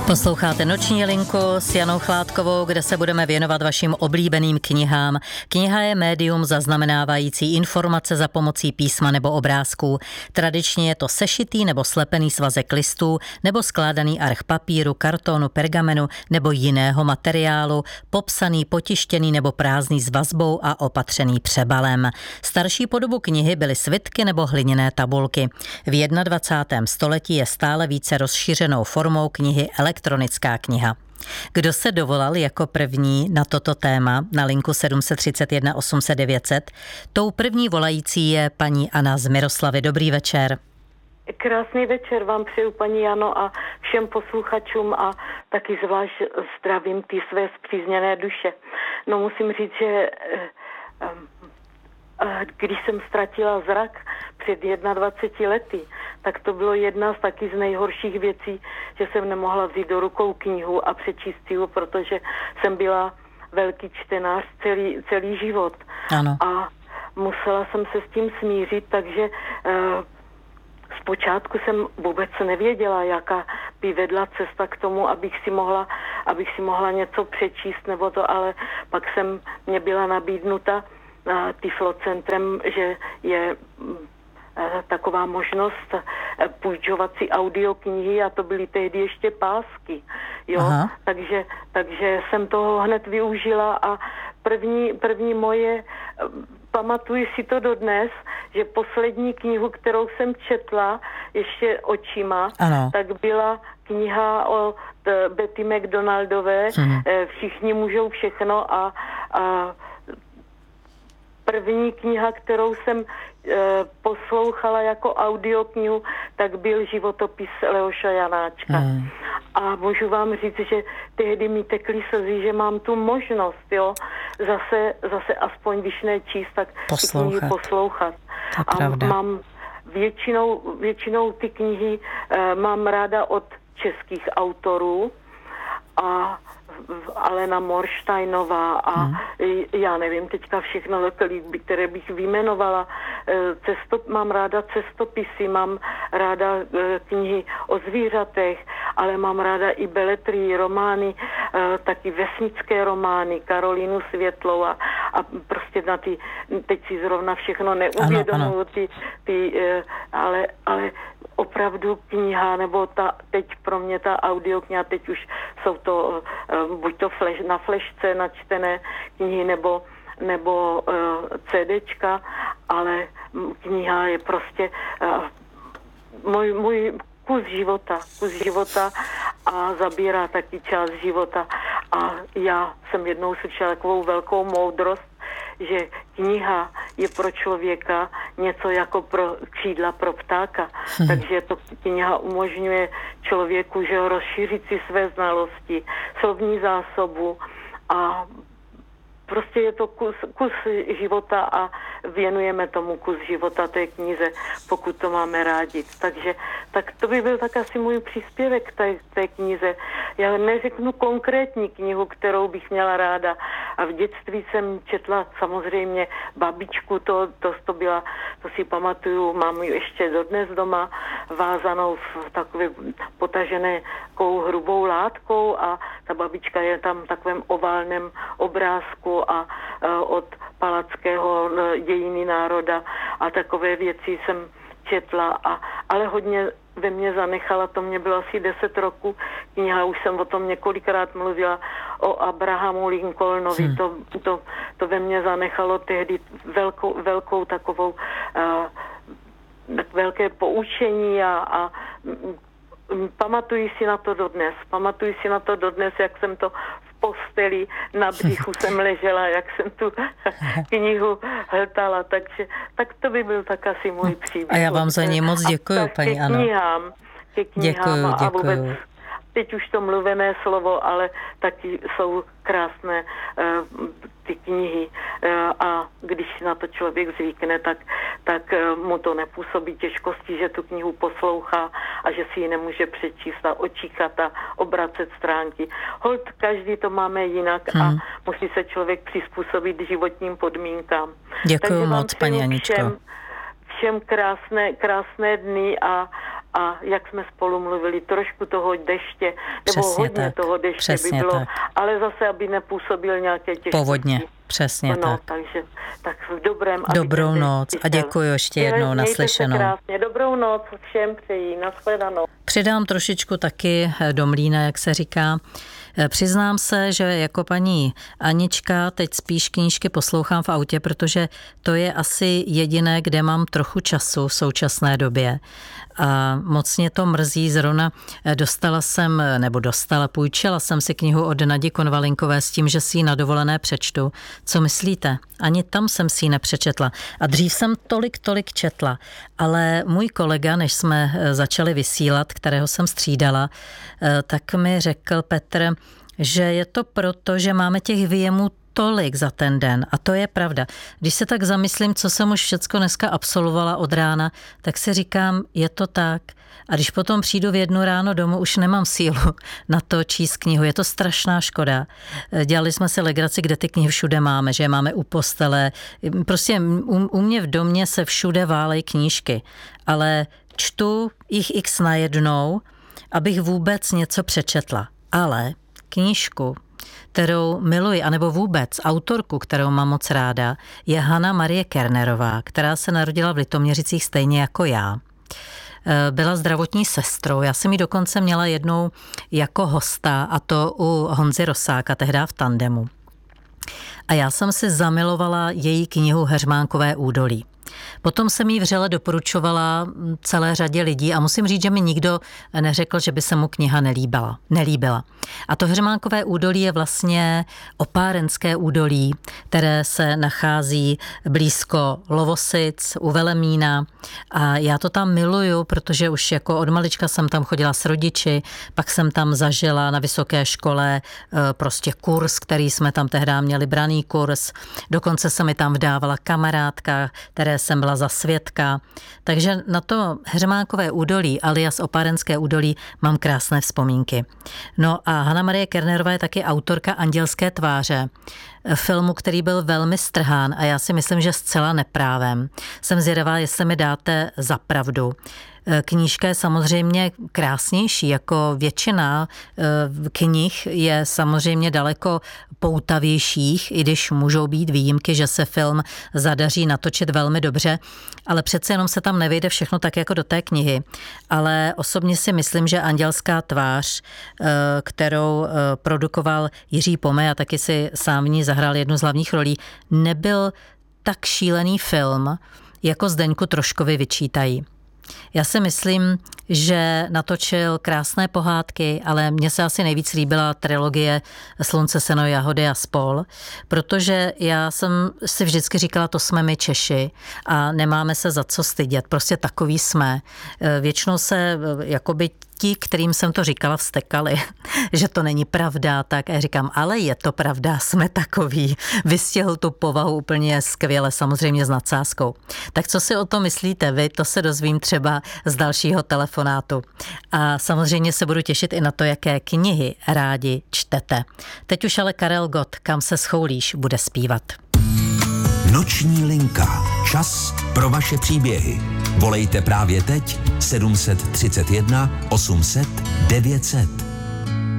Posloucháte Noční linku s Janou Chládkovou, kde se budeme věnovat vašim oblíbeným knihám. Kniha je médium zaznamenávající informace za pomocí písma nebo obrázků. Tradičně je to sešitý nebo slepený svazek listů nebo skládaný arch papíru, kartonu, pergamenu nebo jiného materiálu, popsaný, potištěný nebo prázdný s vazbou a opatřený přebalem. Starší podobu knihy byly svitky nebo hliněné tabulky. V 21. století je stále více rozšířenou formou knihy elektronická kniha. Kdo se dovolal jako první na toto téma na linku 731 800 900? Tou první volající je paní Anna z Miroslavy. Dobrý večer. Krásný večer vám přeju, paní Jano, a všem posluchačům a taky zvlášť zdravím ty své spřízněné duše. No, musím říct, že když jsem ztratila zrak před 21 lety, tak to bylo jedna z taky z nejhorších věcí, že jsem nemohla vzít do rukou knihu a přečíst si ho, protože jsem byla velký čtenář celý život. Ano. A musela jsem se s tím smířit, takže zpočátku jsem vůbec nevěděla, jaká by vedla cesta k tomu, abych si mohla něco přečíst nebo to, ale pak mě byla nabídnuta Tyflocentrem, že je taková možnost půjčovat si audioknihy a to byly tehdy ještě pásky. Jo? Takže jsem toho hned využila a první moje, pamatuji si to dodnes, že poslední knihu, kterou jsem četla ještě očima, tak byla kniha o Betty McDonaldové, Všichni můžou všechno a první kniha, kterou jsem poslouchala jako audioknihu, tak byl životopis Leoša Janáčka. A můžu vám říct, že tehdy mi tekly slzy, že mám tu možnost, jo, zase aspoň když nečíst, tak ty knihy poslouchat. A mám většinou ty knihy mám ráda od českých autorů a Alena Morštajnová a já nevím teďka všechno, které bych vyjmenovala. Mám ráda cestopisy, mám ráda knihy o zvířatech, ale mám ráda i beletrii, romány, taky vesnické romány, Karolínu Světlou a prostě teď si zrovna všechno neuvědomuji, ale opravdu kniha, nebo teď pro mě ta audiokniha, teď už jsou to buď to na flešce načtené knihy, nebo CDčka, ale kniha je prostě můj kus života a zabírá taky část života. A já jsem jednou slyšela takovou velkou moudrost, že kniha je pro člověka něco jako křídla pro ptáka. Takže to kniha umožňuje člověku, že ho rozšířit si své znalosti, slovní zásobu a prostě je to kus života a věnujeme tomu kus života té knize, pokud to máme rádi. Tak to by byl tak asi můj příspěvek k té knize. Já neřeknu konkrétní knihu, kterou bych měla ráda. A v dětství jsem četla samozřejmě Babičku, to si pamatuju, mám ji ještě dodnes doma, vázanou v takové potažené hrubou látkou a ta babička je tam v takovém oválném obrázku a od Palackého Dějiny národa a takové věci jsem četla, ale hodně ve mně zanechala, to mě bylo asi 10 roků, kniha, už jsem o tom několikrát mluvila, o Abrahamu Lincolnovi, to ve mně zanechalo tehdy velkou takovou velké poučení a pamatuji si na to dodnes, jak jsem to v posteli na břichu jsem ležela, jak jsem tu knihu hltala, tak to by byl tak asi můj příběh. A já vám za ní moc děkuju, paní Ano. Ke knihám a vůbec teď už to mluvené slovo, ale taky jsou krásné ty knihy a když na to člověk zvykne, tak mu to nepůsobí těžkosti, že tu knihu poslouchá a že si ji nemůže přečíst a očíkat a obracet stránky. Holt každý to máme jinak a musí se člověk přizpůsobit životním podmínkám. Děkuju moc, paní Aničko. Všem krásné dny a a jak jsme spolu mluvili, trošku toho deště, nebo Přesně hodně tak. toho deště Přesně by bylo, tak. ale zase, aby nepůsobil nějaké těžkosti. Povodně, přesně tak. Takže tak v dobrém. Dobrou noc a děkuji ještě jednou, Mějte naslyšenou. se krásně, dobrou noc, všem přeji, nashledanou. Přidám trošičku taky do mlýna, jak se říká. Přiznám se, že jako paní Anička teď spíš knížky poslouchám v autě, protože to je asi jediné, kde mám trochu času v současné době. A moc mě to mrzí, zrovna půjčila jsem si knihu od Nadi Konvalinkové s tím, že si ji na dovolené přečtu. Co myslíte? Ani tam jsem si ji nepřečetla. A dřív jsem tolik četla, ale můj kolega, než jsme začali vysílat, kterého jsem střídala, tak mi řekl Petr, že je to proto, že máme těch výjemů tolik za ten den. A to je pravda. Když se tak zamyslím, co jsem už všecko dneska absolvovala od rána, tak si říkám, je to tak. A když potom přijdu v 1 ráno domů, už nemám sílu na to číst knihu. Je to strašná škoda. Dělali jsme si legraci, kde ty knihy všude máme, že je máme u postele. Prostě u mě v domě se všude válejí knížky. Ale čtu jich x najednou, abych vůbec něco přečetla. Ale knížku, kterou miluji, anebo vůbec autorku, kterou mám moc ráda, je Hana Marie Kernerová, která se narodila v Litoměřicích stejně jako já. Byla zdravotní sestrou. Já jsem ji dokonce měla jednou jako hosta, a to u Honzy Rosáka, tehdy v tandemu. A já jsem si zamilovala její knihu Heřmánkové údolí. Potom jsem jí vřele doporučovala celé řadě lidí a musím říct, že mi nikdo neřekl, že by se mu kniha nelíbila. A to Heřmánkové údolí je vlastně opárenské údolí, které se nachází blízko Lovosic, u Velemína. A já to tam miluju, protože už jako od malička jsem tam chodila s rodiči, pak jsem tam zažila na vysoké škole prostě kurz, který jsme tam tehdy měli, braný kurz. Dokonce se mi tam vdávala kamarádka, které jsem byla za svědka. Takže na to Heřmánkové údolí, alias Opárenské údolí, mám krásné vzpomínky. No a Hana Marie Kernerová je taky autorka Andělské tváře, filmu, který byl velmi strhán a já si myslím, že zcela neprávem. Jsem zvědavá, jestli mi dáte za pravdu. Knížka je samozřejmě krásnější, jako většina knih je samozřejmě daleko poutavějších, i když můžou být výjimky, že se film zadaří natočit velmi dobře, ale přece jenom se tam nevejde všechno tak jako do té knihy. Ale osobně si myslím, že Andělská tvář, kterou produkoval Jiří Pomej a taky si sám v ní zahrál jednu z hlavních rolí, nebyl tak šílený film, jako Zdeňku Troškovi vyčítají. Já si myslím, že natočil krásné pohádky, ale mně se asi nejvíc líbila trilogie Slunce, seno, jahody a spol, protože já jsem si vždycky říkala, to jsme my Češi a nemáme se za co stydět, prostě takový jsme. Většinou se jakoby ti, kterým jsem to říkala, vztekali, že to není pravda, tak já říkám, ale je to pravda, jsme takový. Vystihl tu povahu úplně skvěle, samozřejmě s nadsázkou. Tak co si o to myslíte vy, to se dozvím třeba z dalšího telefonátu. A samozřejmě se budu těšit i na to, jaké knihy rádi čtete. Teď už ale Karel Gott, Kam se schoulíš, bude zpívat. Noční linka. Čas pro vaše příběhy. Volejte právě teď 731 800 900.